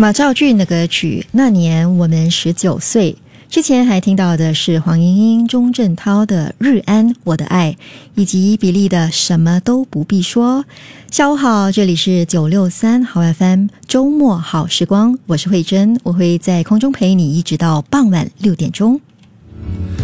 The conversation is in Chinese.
马兆骏的歌曲《那年我们19岁》，之前还听到的是黄莺莺、钟镇涛的《日安我的爱》，以及比利的《什么都不必说》。下午好，这里是963好 FM 周末好时光，我是慧珍，我会在空中陪你一直到傍晚6点钟。